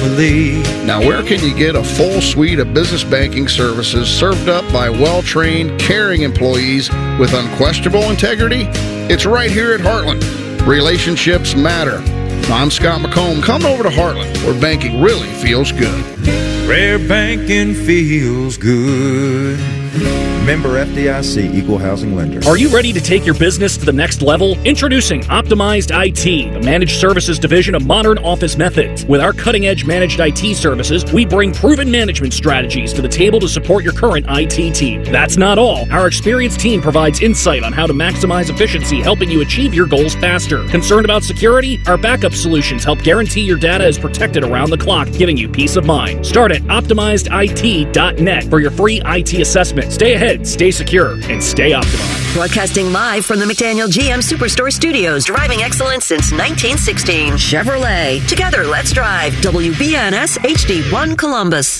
carefully. Now, where can you get a full suite of business banking services served up by well-trained, caring employees with unquestionable integrity? It's right here at Heartland. Relationships matter. I'm Scott McComb. Come over to Heartland, where banking really feels good. Where banking feels good. Member FDIC, Equal Housing Lender. Are you ready to take your business to the next level? Introducing Optimized IT, the managed services division of Modern Office Methods. With our cutting-edge managed IT services, we bring proven management strategies to the table to support your current IT team. That's not all. Our experienced team provides insight on how to maximize efficiency, helping you achieve your goals faster. Concerned about security? Our backup solutions help guarantee your data is protected around the clock, giving you peace of mind. Start at OptimizedIT.net for your free IT assessment. Stay ahead, stay secure, and stay optimized. Broadcasting live from the McDaniel GM Superstore Studios, driving excellence since 1916. Chevrolet. Together, let's drive. WBNS HD1 Columbus.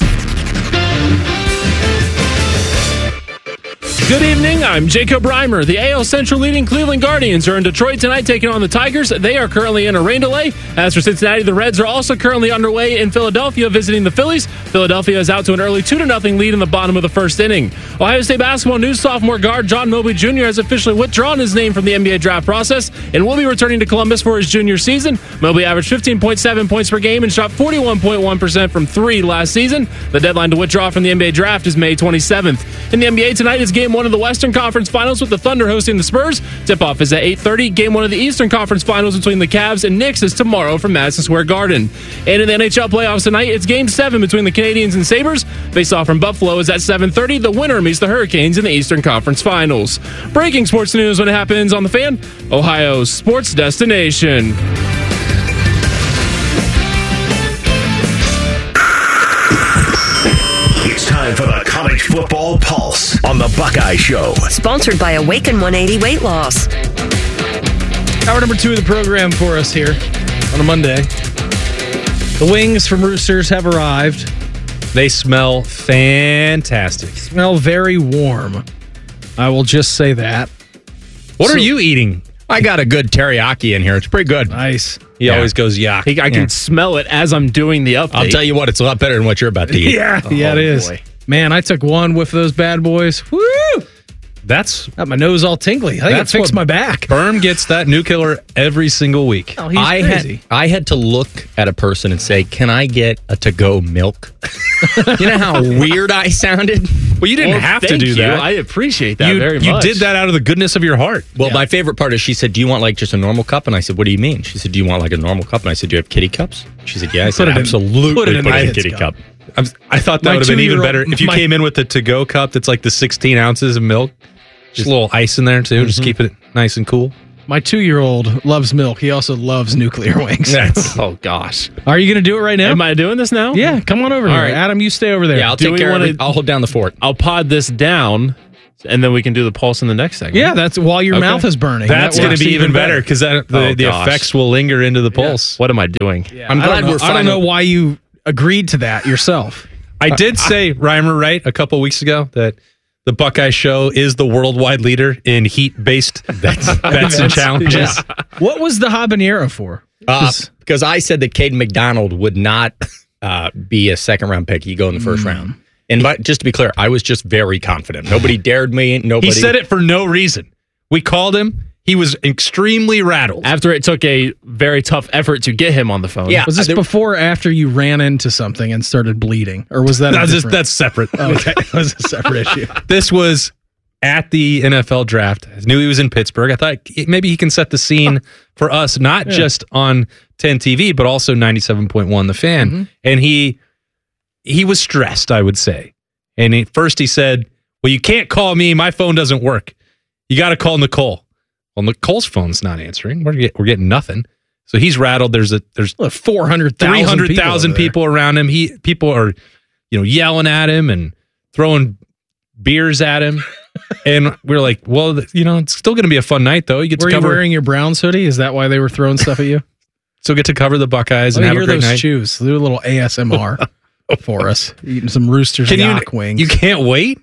Good evening, I'm Jacob Reimer. The AL Central leading Cleveland Guardians are in Detroit tonight taking on the Tigers. They are currently in a rain delay. As for Cincinnati, the Reds are also currently underway in Philadelphia visiting the Phillies. Philadelphia is out to an early 2-0 lead in the bottom of the first inning. Ohio State basketball news sophomore guard John Mobley Jr. has officially withdrawn his name from the NBA draft process and will be returning to Columbus for his junior season. Mobley averaged 15.7 points per game and shot 41.1% from three last season. The deadline to withdraw from the NBA draft is May 27th. In the NBA tonight is Game 1 of the Western Conference Finals with the Thunder hosting the Spurs. Tip-off is at 8:30. Game 1 of the Eastern Conference Finals between the Cavs and Knicks is tomorrow from Madison Square Garden. And in the NHL playoffs tonight, it's Game 7 between the Canadiens and Sabres. Face-off from Buffalo is at 7:30. The winner meets the Hurricanes in the Eastern Conference Finals. Breaking sports news when it happens on The Fan, Ohio's sports destination. It's time for the College Football Pulse on the Buckeye Show. Sponsored by Awaken 180 Weight Loss. Hour number 2 of the program for us here on a Monday. The wings from Roosters have arrived. They smell fantastic. Smell very warm. I will just say that. What are you eating? I got a good teriyaki in here. It's pretty good. Nice. He always goes yak. I can smell it as I'm doing the update. I'll tell you what, it's a lot better than what you're about to eat. Yeah, it is. Boy. Man, I took one whiff of those bad boys. Woo! That's Got my nose all tingly. I think it fixed my back. Berm gets that new killer every single week. Oh, he's crazy. I had to look at a person and say, "Can I get a to-go milk?" You know how weird I sounded? Well, you didn't have to do that. I appreciate that very much. You did that out of the goodness of your heart. Well, my favorite part is she said, "Do you want like just a normal cup?" And I said, "What do you mean?" She said, "Do you want like a normal cup?" And I said, "Do you have kitty cups?" She said, "Yeah." I said, "Absolutely put it in a kitty cup." I thought that would have been even better if you came in with the to-go cup that's like the 16 ounces of milk. Just a little ice in there, too. Mm-hmm. Just keep it nice and cool. My 2-year-old loves milk. He also loves nuclear wings. Oh, gosh. Are you going to do it right now? Am I doing this now? Yeah, come on over here. right. Adam, you stay over there. Yeah, I'll take care of it. I'll hold down the fort. I'll pod this down, and then we can do the pulse in the next segment. Yeah, that's while your mouth is burning. That's going to be even better because the effects will linger into the pulse. What am I doing? Yeah, I don't know why you agreed to that yourself. I did say, Reimer, right, a couple weeks ago that the Buckeye Show is the worldwide leader in heat-based bets and challenges. Yeah. What was the habanero for? Because I said that Caden McDonald would not be a second-round pick. He'd go in the first round. And just to be clear, I was just very confident. Nobody dared me. Nobody. He said it for no reason. We called him. He was extremely rattled. After it took a very tough effort to get him on the phone. Yeah. Was this before or after you ran into something and started bleeding? Or was that that's separate. Okay, it was a separate issue. This was at the NFL draft. I knew he was in Pittsburgh. I thought maybe he can set the scene for us, not just on 10 TV, but also 97.1 The Fan. Mm-hmm. And he was stressed, I would say. And first he said, "Well, you can't call me. My phone doesn't work. You got to call Nicole." Well, Nicole's phone's not answering. We're getting nothing. So he's rattled. There's 300,000 people around him. People are, yelling at him and throwing beers at him. And we're like, well, it's still going to be a fun night, though. You were wearing your Browns hoodie? Is that why they were throwing stuff at you? Still get to cover the Buckeyes and have a great night. Chews. Do a little ASMR for us. Eating some Roosters yak wings. You can't wait?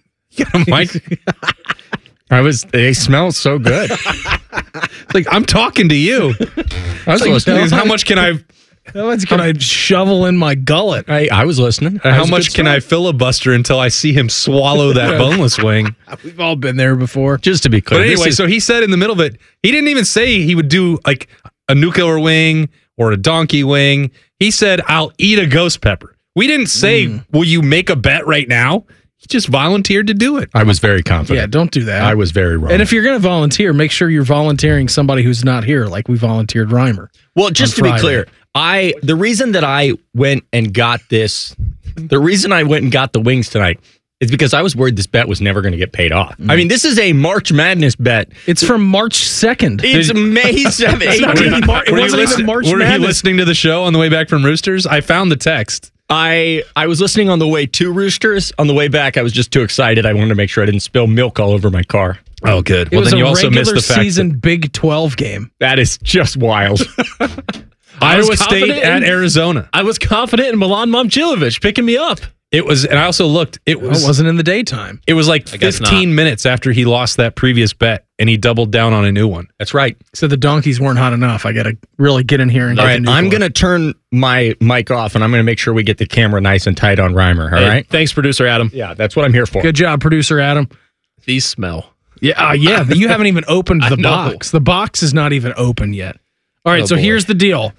They smell so good. I'm talking to you. How much can I How much can I shovel in my gullet? I was listening. How much can I filibuster until I see him swallow that boneless wing? We've all been there before. Just to be clear. But anyway, so he said in the middle of it, he didn't even say he would do like a nuclear wing or a donkey wing. He said, I'll eat a ghost pepper. We didn't say, will you make a bet right now? He just volunteered to do it. I was very confident. Yeah, don't do that. I was very wrong. And if you're going to volunteer, make sure you're volunteering somebody who's not here, like we volunteered Reimer. Well, just to be clear, the reason that I went and got this, the reason I went and got the wings tonight is because I was worried this bet was never going to get paid off. I mean, this is a March Madness bet. It's from March 2nd. It's May 7th. It wasn't even March Madness. Were you listening to the show on the way back from Roosters? I found the text. I was listening on the way to Roosters. On the way back, I was just too excited. I wanted to make sure I didn't spill milk all over my car. Oh, good. Well, then you also missed the fact season Big 12 game. That is just wild. Iowa State at Arizona. I was confident in Milan Momcilovic picking me up. It was, and I also looked. It wasn't in the daytime. It was like 15 minutes after he lost that previous bet, and he doubled down on a new one. That's right. So the donkeys weren't hot enough. I got to really get in here and all right. I'm going to turn my mic off, and I'm going to make sure we get the camera nice and tight on Reimer. All right. Thanks, producer Adam. Yeah, that's what I'm here for. Good job, producer Adam. These smell. Yeah, yeah. You haven't even opened the box. The box is not even open yet. All right. So here's the deal.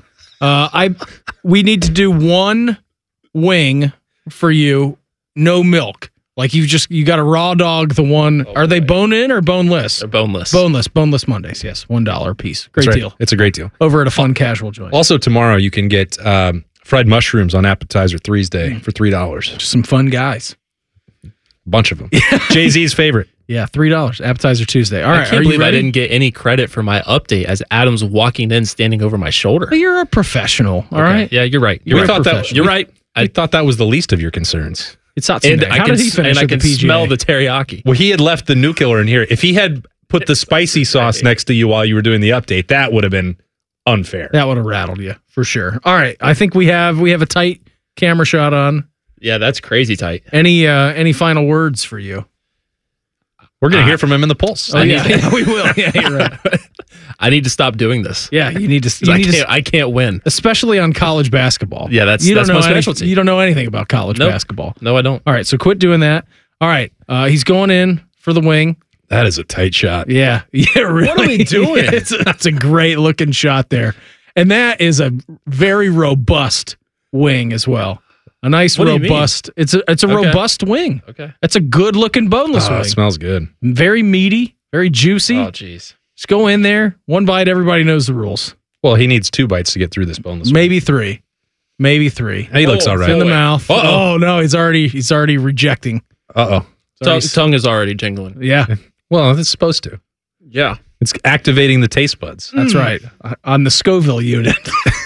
We need to do one wing for you. No milk. Like you got a raw dog. The one. Are they bone in or boneless? They're boneless. Boneless Mondays. Yes, $1 a piece. Great deal. It's a great deal. Over at a fun casual joint. Also tomorrow you can get fried mushrooms on appetizer Threes Day for $3. Just some fun guys. Bunch of them. Jay-Z's favorite. Yeah, $3. Appetizer Tuesday. All right. I can't believe I didn't get any credit for my update as Adam's walking in, standing over my shoulder. Well, you're a professional. All right. Yeah, you're right. You're right. I thought that was the least of your concerns. It's not Sunday. How did he finish? And I can smell the teriyaki. Well, he had left the nuclear in here. If he had put the spicy sauce next to you while you were doing the update, that would have been unfair. That would have rattled you for sure. All right. I think we have a tight camera shot on. Yeah, that's crazy tight. Any final words for you? We're going to hear from him in the Pulse. Oh, yeah, we will. Yeah, you're right. I need to stop doing this. Yeah, you need to. I can't win, especially on college basketball. Yeah, that's my specialty. You don't know anything about college basketball. No, I don't. All right, so quit doing that. All right, he's going in for the wing. That is a tight shot. Yeah, really. What are we doing? That's a great looking shot there, and that is a very robust wing as well. A nice robust. It's a robust wing. Okay, it's a good looking boneless wing. It smells good. Very meaty, very juicy. Oh, jeez. Just go in there, one bite. Everybody knows the rules. Well, he needs 2 bites to get through this boneless. Maybe 3. He looks all right. It's in the mouth. Oh no, he's already rejecting. Tongue is already jingling. Yeah. Well, it's supposed to. Yeah. It's activating the taste buds. That's right. On the Scoville unit.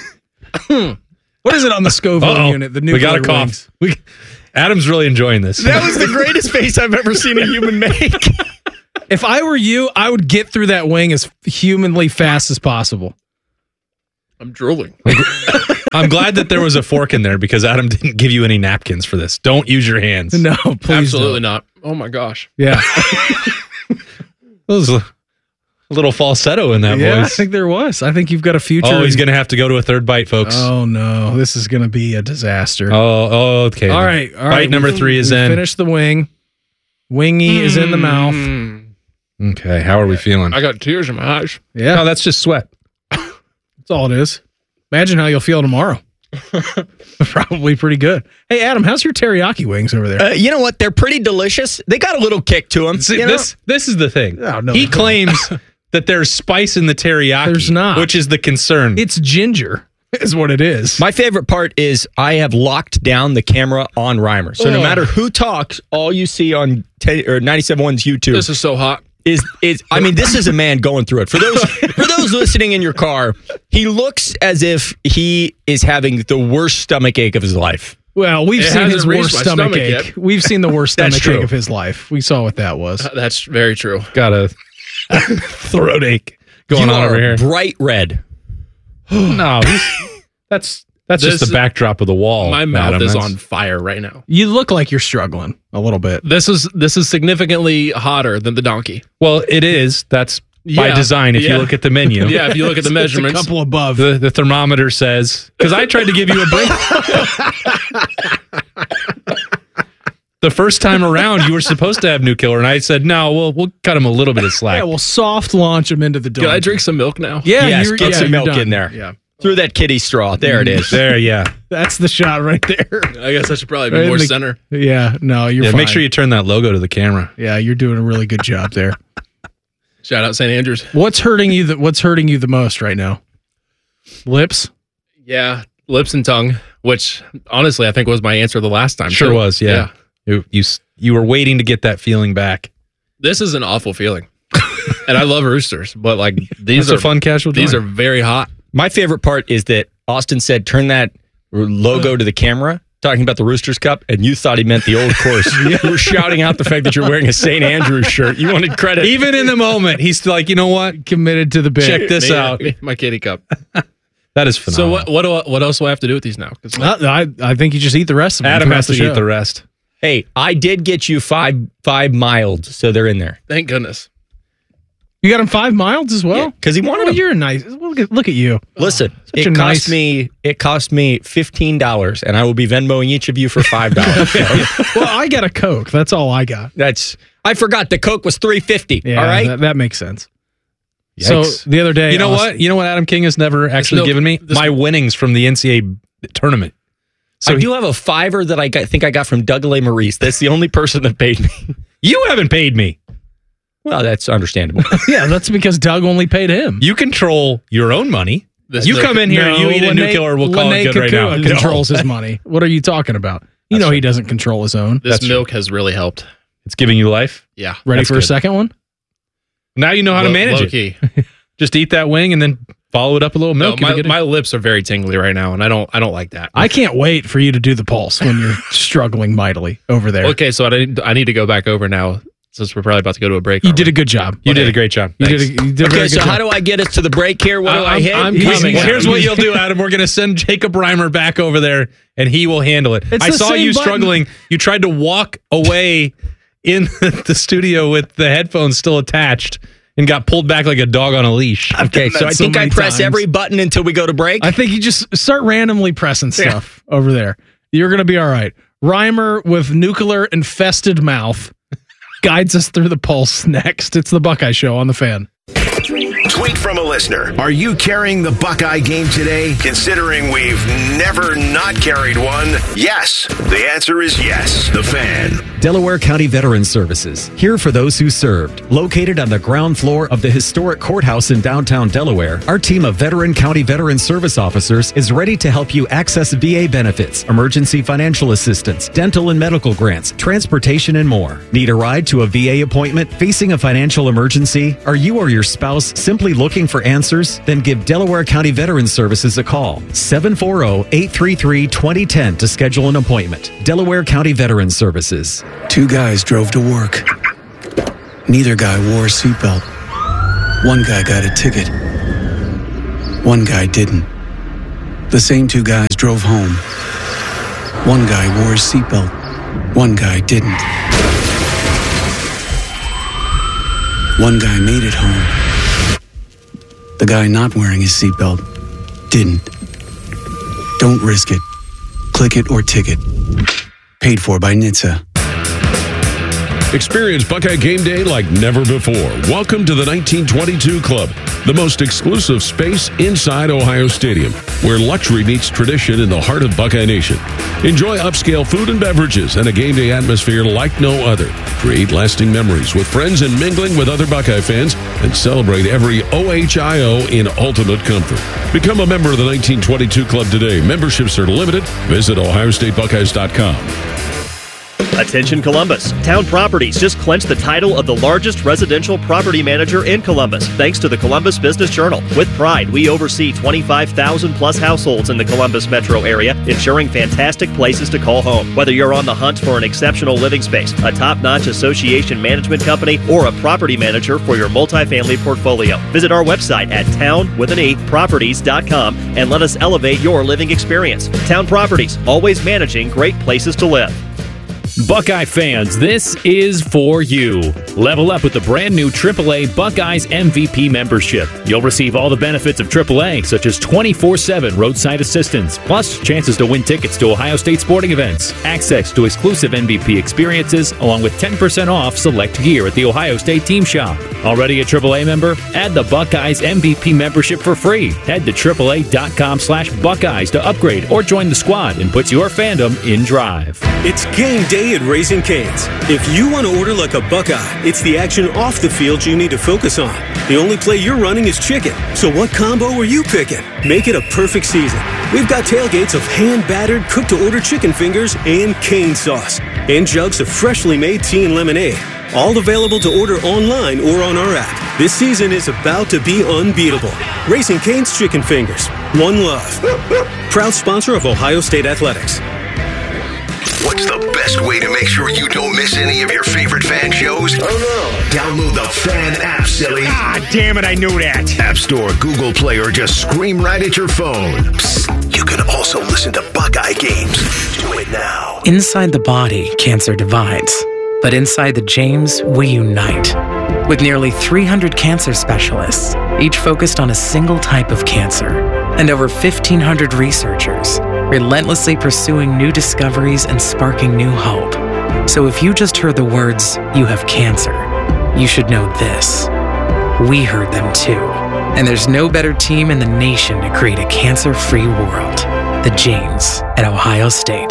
What is it on the Scoville unit? The we got a cough. Adam's really enjoying this. That was the greatest face I've ever seen a human make. If I were you, I would get through that wing as humanly fast as possible. I'm drooling. I'm glad that there was a fork in there because Adam didn't give you any napkins for this. Don't use your hands. No, please. Absolutely not. Oh my gosh. Yeah. There was a little falsetto in that voice. I think there was. I think you've got a future. Oh, he's going to have to go to a third bite, folks. Oh, no. This is going to be a disaster. Oh, okay. All right. Bite number 3 is in. Finish the wing. Wingy is in the mouth. Okay. How are we feeling? I got tears in my eyes. Yeah. No, that's just sweat. That's all it is. Imagine how you'll feel tomorrow. Probably pretty good. Hey, Adam, how's your teriyaki wings over there? You know what? They're pretty delicious. They got a little kick to them. See, this is the thing. Oh, no, he claims that there's spice in the teriyaki. There's not. Which is the concern. It's ginger is what it is. My favorite part is I have locked down the camera on Reimer. So no matter who talks, all you see on 97.1's YouTube. This is so hot. Is I mean, this is a man going through it. For those listening in your car, he looks as if he is having the worst stomach ache of his life. Well, we've seen his worst stomach ache. We've seen the worst stomach ache of his life. We saw what that was. That's very true. Got a throat ache going on over here. Bright red. No, that's just the backdrop of the wall. My mouth is on fire right now. You look like you're struggling a little bit. This is significantly hotter than the donkey. Well, it is. That's by design. If you look at the menu, if you look at the measurements, it's a couple above. The thermometer says, because I tried to give you a break. The first time around, you were supposed to have New Killer, and I said, no, we'll cut him a little bit of slack. Yeah, we'll soft launch him into the door. Can I drink some milk now? Yeah, yes, get some milk in there. Yeah. Through that kitty straw. There it is. There, yeah. That's the shot right there. I guess I should probably be Right more in the- center. Yeah, no, you're fine. Make sure you turn that logo to the camera. Yeah, you're doing a really good job there. Shout out St. Andrews. What's hurting you the most right now? Lips? Yeah, lips and tongue, which honestly I think was my answer the last time. Sure too. was, yeah. You were waiting to get that feeling back. This is an awful feeling. And I love roosters, but like these That's a fun casual These joint. are very hot. My favorite part is that Austin said, turn that logo to the camera, talking about the Roosters Cup, and you thought he meant the old course. You were shouting out the fact that you're wearing a St. Andrews shirt. You wanted credit. Even in the moment, he's like, you know what? Committed to the bit. Check this out. My kitty cup. That is phenomenal. So what else do I have to do with these now? 'Cause I think you just eat the rest of them. Adam has to throughout eat the rest. Hey, I did get you five mild, so they're in there. thank goodness. You got him 5 milds as well? Because he wanted Oh, them. you're nice. Look at you. Listen, Such a it cost me $15, and I will be Venmoing each of you for $5. Well, I got a Coke. That's all I got. I forgot the Coke was $3.50. Yeah, all right, that makes sense. Yikes. So the other day, You know what? You know what Adam King has never actually given me? My winnings from the NCAA tournament. So I do have a $5 that I think I got from Doug Maurice. That's the only person that paid me. You haven't paid me. Well, that's understandable. Yeah, that's because Doug only paid him. You control your own money. You come in here and you eat a New Killer. We'll call it good right now. Controls his money. What are you talking about? You know he doesn't control his own. This milk has really helped. It's giving you life. Yeah. Ready That's for good. a second one? Now you know how to manage it. Key. Just eat that wing and then follow it up with a little milk. My lips are very tingly right now, and I don't like that. I can't wait for you to do the pulse when you're struggling mightily over there. Okay, so I need to go back over now since we're probably about to go to a break. You did a good job. You did a great job. You did a very Okay, good so job. how do I get us to the break here? What do I hit? I'm coming. Here's what you'll do, Adam. We're going to send Jacob Reimer back over there, and he will handle it. It's I the saw same you button. struggling. You tried to walk away in the studio with the headphones still attached and got pulled back like a dog on a leash. Okay, so I so think I many press times. every button until we go to break. I think you just start randomly pressing stuff over there. You're going to be all right. Reimer with nuclear infested mouth guides us through the pulse next. It's the Buckeye Show on the Fan. Tweet from a listener. Are you carrying the Buckeye game today? Considering we've never not carried one, yes. The answer is yes. The Fan. Delaware County Veterans Services, here for those who served. Located on the ground floor of the historic courthouse in downtown Delaware, our team of Veteran County Veteran Service officers is ready to help you access VA benefits, emergency financial assistance, dental and medical grants, transportation, and more. Need a ride to a VA appointment? Facing a financial emergency? Are you or your spouse simply looking for answers? Then give Delaware County Veterans Services a call. 740-833-2010 to schedule an appointment. Delaware County Veterans Services. 2 guys drove to work. Neither guy wore a seatbelt. One guy got a ticket. One guy didn't. The same 2 guys drove home. One guy wore his seatbelt. One guy didn't. One guy made it home. The guy not wearing his seatbelt didn't. Don't risk it. Click it or ticket. Paid for by NHTSA. Experience Buckeye Game Day like never before. Welcome to the 1922 Club, the most exclusive space inside Ohio Stadium, where luxury meets tradition in the heart of Buckeye Nation. Enjoy upscale food and beverages and a game day atmosphere like no other. Create lasting memories with friends and mingling with other Buckeye fans, and celebrate every OHIO in ultimate comfort. Become a member of the 1922 Club today. Memberships are limited. Visit OhioStateBuckeyes.com. Attention Columbus. Town Properties just clinched the title of the largest residential property manager in Columbus, thanks to the Columbus Business Journal. With pride, we oversee 25,000 plus households in the Columbus metro area, ensuring fantastic places to call home. Whether you're on the hunt for an exceptional living space, a top-notch association management company, or a property manager for your multifamily portfolio, visit our website at town-properties.com and let us elevate your living experience. Town Properties, always managing great places to live. Buckeye fans, this is for you. Level up with the brand new AAA Buckeyes MVP membership. You'll receive all the benefits of AAA, such as 24/7 roadside assistance, plus chances to win tickets to Ohio State sporting events, access to exclusive MVP experiences, along with 10% off select gear at the Ohio State Team Shop. Already a AAA member? Add the Buckeyes MVP membership for free. Head to AAA.com/Buckeyes to upgrade or join the squad and put your fandom in drive. It's game day at Raising Cane's. If you want to order like a Buckeye, it's the action off the field you need to focus on. The only play you're running is chicken. So what combo are you picking? Make it a perfect season. We've got tailgates of hand-battered, cooked-to-order chicken fingers and cane sauce. And jugs of freshly made tea and lemonade. All available to order online or on our app. This season is about to be unbeatable. Raising Cane's Chicken Fingers. One love. Proud sponsor of Ohio State Athletics. What's the best way to make sure you don't miss any of your favorite fan shows? Oh no. Download the Fan app, silly. Ah, damn it, I knew that. App Store, Google Play, or just scream right at your phone. Psst, you can also listen to Buckeye games. Do it now. Inside the body, cancer divides. But inside the James, we unite. With nearly 300 cancer specialists, each focused on a single type of cancer, and over 1,500 researchers, relentlessly pursuing new discoveries and sparking new hope. So if you just heard the words, "you have cancer," you should know this. We heard them too. And there's no better team in the nation to create a cancer-free world. The James at Ohio State.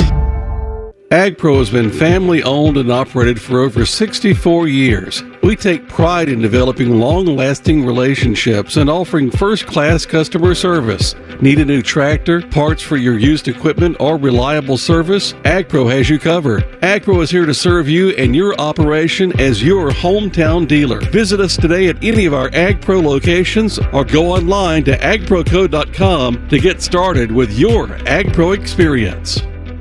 AgPro has been family-owned and operated for over 64 years. We take pride in developing long-lasting relationships and offering first-class customer service. Need a new tractor, parts for your used equipment, or reliable service? AgPro has you covered. AgPro is here to serve you and your operation as your hometown dealer. Visit us today at any of our AgPro locations or go online to agproco.com to get started with your AgPro experience.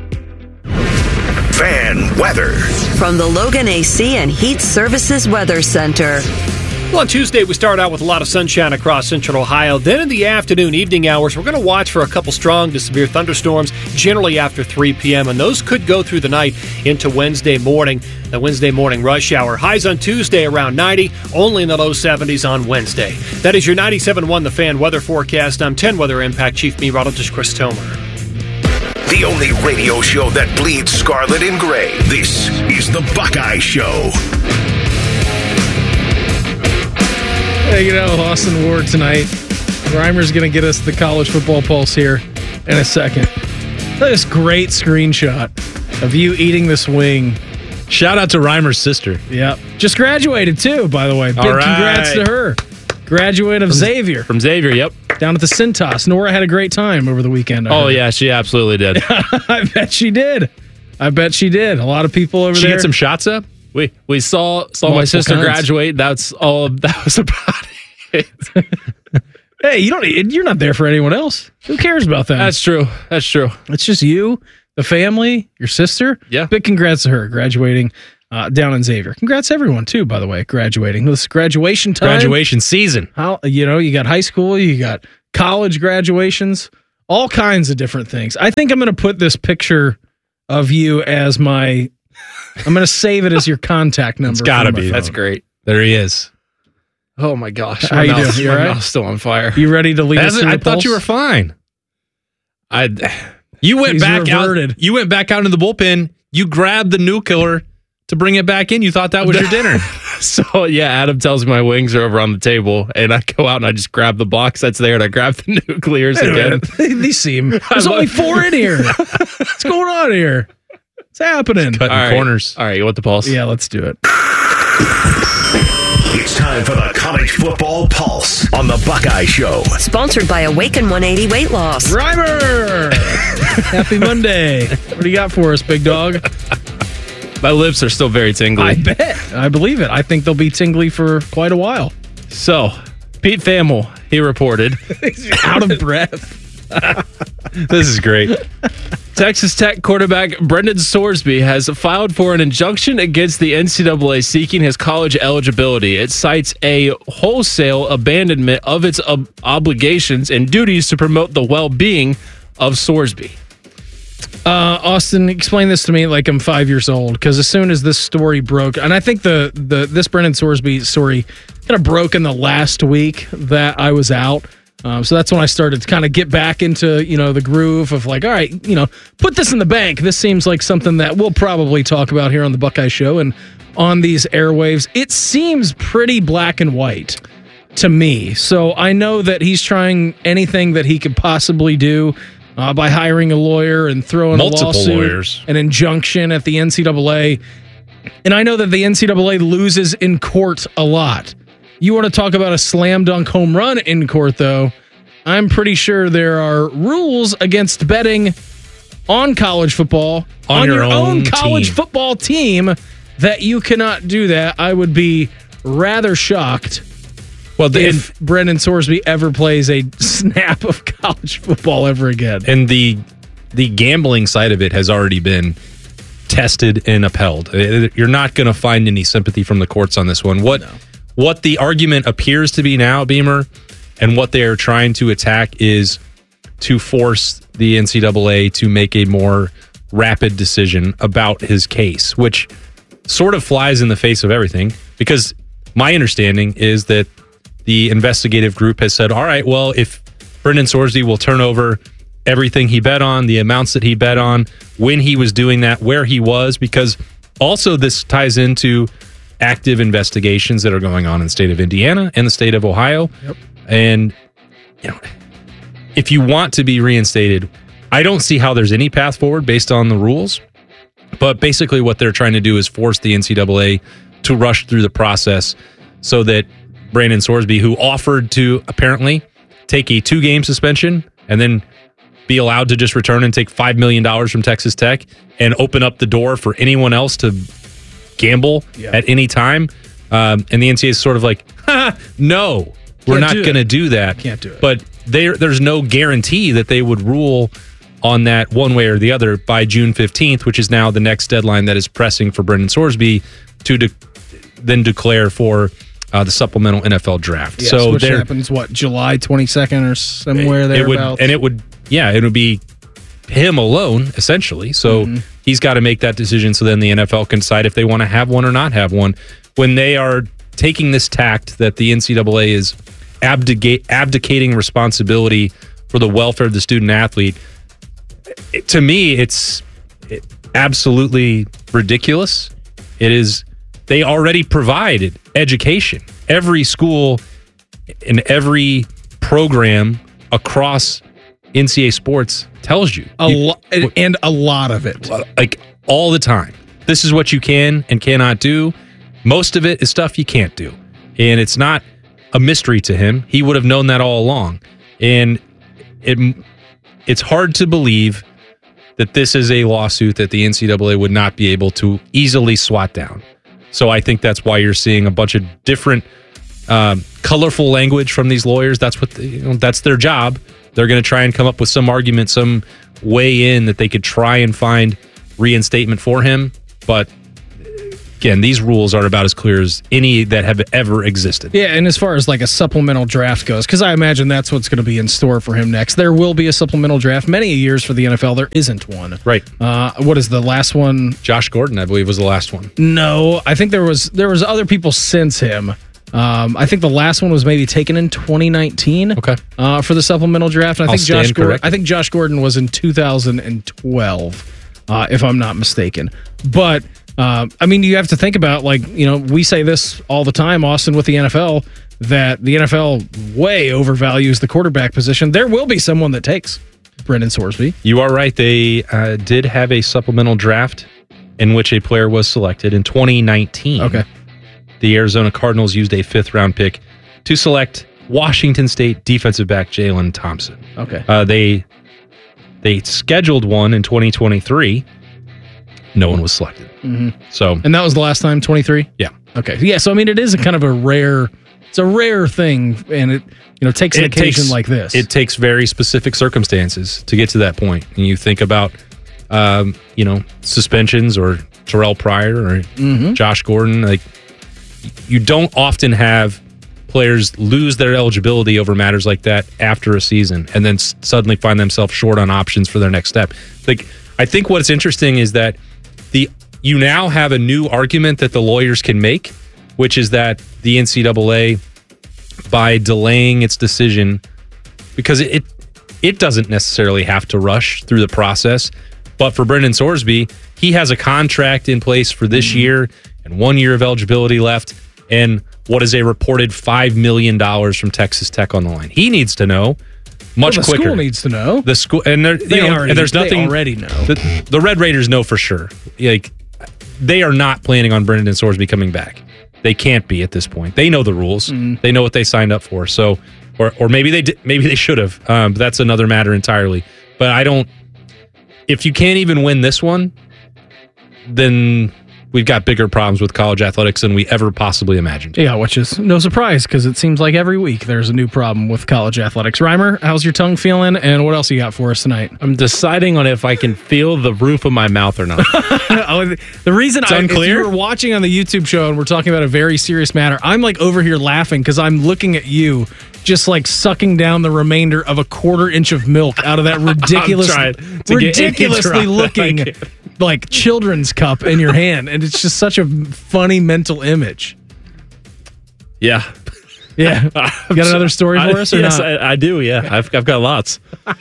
Fan weather. From the Logan AC and Heat Services Weather Center. Well, on Tuesday, we start out with a lot of sunshine across central Ohio. Then in the afternoon, evening hours, we're going to watch for a couple strong to severe thunderstorms, generally after 3 p.m., and those could go through the night into Wednesday morning, the Wednesday morning rush hour. Highs on Tuesday around 90, only in the low 70s on Wednesday. That is your 97.1 The Fan weather forecast. I'm 10 Weather Impact Chief Meteorologist Chris Tomer. The only radio show that bleeds scarlet and gray. This is the Buckeye Show. Hey, Austin Ward tonight. Reimer's going to get us the college football pulse here in a second. Look at this great screenshot of you eating this wing. Shout out to Reimer's sister. Yep. Just graduated, too, by the way. Big congrats to her. Graduate of Xavier. From Xavier, yep. Down at the Cintas. Nora had a great time over the weekend. Yeah, she absolutely did. I bet she did. A lot of people over there. She get some shots up? We saw my sister graduate. That was about it. Hey, you're not there for anyone else. Who cares about that? That's true. It's just you, the family, your sister. Yeah. Big congrats to her graduating down in Xavier. Congrats everyone too, by the way, graduating. This graduation time. Graduation season. You got high school, you got college graduations, all kinds of different things. I think I'm going to put this picture of you as I'm going to save it as your contact number. It's got to be. That's great. There he is. Oh my gosh. How you doing? You all right? My mouth's still on fire. You ready to lead us through the I thought you were fine. You went back out into the bullpen. You grabbed the nuclear to bring it back in. You thought that was your dinner. So, yeah, Adam tells me my wings are over on the table, and I go out and I just grab the box that's there, and I grab the nuclears again. These seem... There's only 4 in here. What's going on here? What's happening? Cutting corners. All right, you want the pulse? Yeah, let's do it. It's time for the College Football Pulse on the Buckeye Show. Sponsored by Awaken 180 Weight Loss. Reimer! Happy Monday. What do you got for us, big dog? My lips are still very tingly. I bet. I believe it. I think they'll be tingly for quite a while. So, Pete Thamel, he reported. Out of breath. This is great. Texas Tech quarterback Brendan Sorsby has filed for an injunction against the NCAA seeking his college eligibility. It cites a wholesale abandonment of its obligations and duties to promote the well-being of Sorsby. Austin, explain this to me like I'm 5 years old, because as soon as this story broke, and I think this Brendan Sorsby story kind of broke in the last week that I was out. So that's when I started to kind of get back into, the groove of like, all right, put this in the bank. This seems like something that we'll probably talk about here on the Buckeye Show and on these airwaves. It seems pretty black and white to me. So I know that he's trying anything that he could possibly do by hiring a lawyer and throwing multiple a lawsuit, lawyers, an injunction at the NCAA. And I know that the NCAA loses in court a lot. You want to talk about a slam dunk home run in court, though? I'm pretty sure there are rules against betting on college football on your own college football team that you cannot do that. I would be rather shocked if Brendan Sorsby ever plays a snap of college football ever again. And the gambling side of it has already been tested and upheld. You're not going to find any sympathy from the courts on this one. What the argument appears to be now, Beamer, and what they are trying to attack is to force the NCAA to make a more rapid decision about his case, which sort of flies in the face of everything, because my understanding is that the investigative group has said, all right, well, if Brendan Sorsby will turn over everything he bet on, the amounts that he bet on, when he was doing that, where he was, because also this ties into active investigations that are going on in the state of Indiana and the state of Ohio. Yep. And, if you want to be reinstated, I don't see how there's any path forward based on the rules. But basically what they're trying to do is force the NCAA to rush through the process so that Brandon Sorsby, who offered to apparently take a 2-game suspension and then be allowed to just return and take $5 million from Texas Tech and open up the door for anyone else to gamble at any time. And the NCAA is sort of like, no, we're not going to do that. Can't do it. But there's no guarantee that they would rule on that one way or the other by June 15th, which is now the next deadline that is pressing for Brendan Sorsby to then declare for the supplemental NFL draft. Yes, so which happens, July 22nd or somewhere thereabouts? It would be him alone, essentially. So he's got to make that decision so then the NFL can decide if they want to have one or not have one. When they are taking this tact that the NCAA is abdicating responsibility for the welfare of the student athlete, to me, it's absolutely ridiculous. It is. They already provide education. Every school and every program across NCAA sports tells you. And a lot of it. Like all the time. This is what you can and cannot do. Most of it is stuff you can't do. And it's not a mystery to him. He would have known that all along. And it's hard to believe that this is a lawsuit that the NCAA would not be able to easily swat down. So I think that's why you're seeing a bunch of different colorful language from these lawyers. That's what that's their job. They're going to try and come up with some argument, some way in that they could try and find reinstatement for him. But again, these rules are about as clear as any that have ever existed. Yeah, and as far as like a supplemental draft goes, because I imagine that's what's going to be in store for him next. There will be a supplemental draft. Many years for the NFL, there isn't one. Right. What is the last one? Josh Gordon, I believe, was the last one. No, I think there was other people since him. I think the last one was maybe taken in 2019. Okay. For the supplemental draft. And I think Josh Gordon was in 2012, if I'm not mistaken. But I mean, you have to think about, we say this all the time, Austin, with the NFL, that the NFL way overvalues the quarterback position. There will be someone that takes Brendan Sorsby. You are right. They did have a supplemental draft in which a player was selected in 2019. Okay. The Arizona Cardinals used a 5th-round pick to select Washington State defensive back Jalen Thompson. Okay. They scheduled one in 2023. No one was selected. Mm-hmm. So, and that was the last time, 23? Yeah. Okay. Yeah. So I mean, it is a kind of a rare thing, and it takes an occasion like this. It takes very specific circumstances to get to that point. And you think about suspensions or Terrell Pryor or Josh Gordon. Like, you don't often have players lose their eligibility over matters like that after a season and then suddenly find themselves short on options for their next step. Like, I think what's interesting is that you now have a new argument that the lawyers can make, which is that the NCAA, by delaying its decision, because it doesn't necessarily have to rush through the process, but for Brendan Sorsby, he has a contract in place for this year and 1 year of eligibility left, and what is a reported $5 million from Texas Tech on the line. He needs to know much quicker. The school needs to know. The school, and there's nothing. They already know. The Red Raiders know for sure. Like, they are not planning on Brendan Sorsby coming back. They can't be at this point. They know the rules. They know what they signed up for. So, or maybe they did. Maybe they should have. But that's another matter entirely. But I don't. If you can't even win this one, then we've got bigger problems with college athletics than we ever possibly imagined. Yeah, which is no surprise because it seems like every week there's a new problem with college athletics. Reimer, how's your tongue feeling, and what else you got for us tonight? I'm deciding on if I can feel the roof of my mouth or not. The reason if you were watching on the YouTube show and we're talking about a very serious matter, I'm like over here laughing because I'm looking at you just like sucking down the remainder of a 1/4 inch of milk out of that ridiculously looking like children's cup in your hand, and it's just such a funny mental image. Yeah. You got another story for us? Or yes, not? I do. Yeah, I've got lots.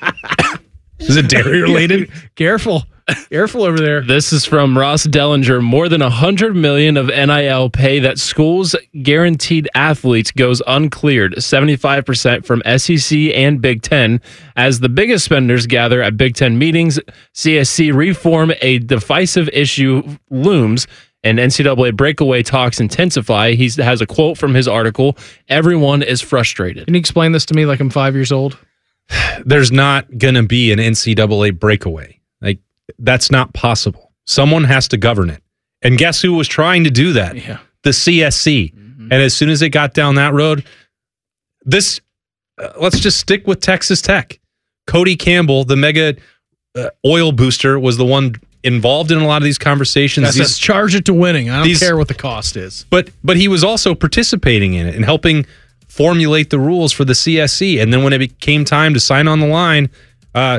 Is it dairy related? Careful over there. This is from Ross Dellinger. More than $100 million of NIL pay that schools guaranteed athletes goes uncleared. 75% from SEC and Big Ten. As the biggest spenders gather at Big Ten meetings, CSC reform, a divisive issue looms, and NCAA breakaway talks intensify. He has a quote from his article. Everyone is frustrated. Can you explain this to me like I'm 5 years old? There's not going to be an NCAA breakaway. Like, that's not possible. Someone has to govern it. And guess who was trying to do that? Yeah. The CSC. And as soon as it got down that road, let's just stick with Texas Tech. Cody Campbell, the mega oil booster, was the one involved in a lot of these conversations. Let's charge it to winning. I don't care what the cost is. But he was also participating in it and helping formulate the rules for the CSC. And then when it came time to sign on the line, I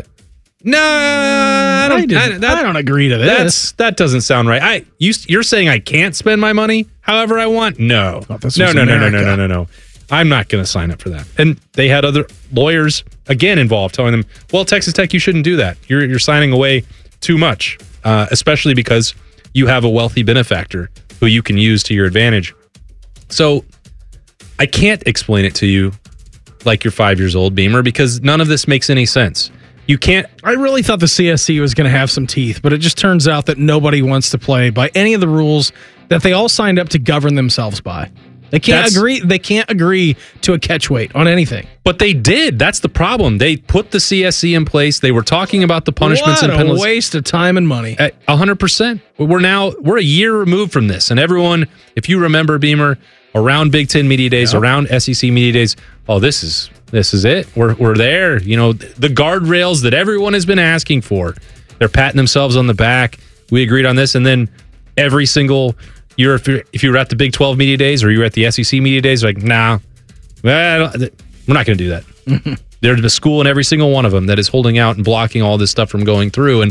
don't agree to this. That doesn't sound right. You're saying I can't spend my money however I want? No. No. I'm not going to sign up for that. And they had other lawyers again involved telling them, well, Texas Tech, you shouldn't do that. You're signing away too much, especially because you have a wealthy benefactor who you can use to your advantage. So I can't explain it to you like you're 5 years old, Beamer, because none of this makes any sense. You can't. I really thought the CSC was going to have some teeth, but it just turns out that nobody wants to play by any of the rules that they all signed up to govern themselves by. They can't agree. They can't agree to a catch weight on anything. But they did. That's the problem. They put the CSC in place. They were talking about the punishments and penalties. What a waste of time and money. 100%. We're a year removed from this, and everyone, if you remember, Beamer, around Big Ten Media Days, around SEC Media Days, this is it. We're there. You know, the guardrails that everyone has been asking for. They're patting themselves on the back. We agreed on this, and then every single year, if you were at the Big 12 Media Days or you were at the SEC Media Days, like, nah, we're not going to do that. There's a school in every single one of them that is holding out and blocking all this stuff from going through. And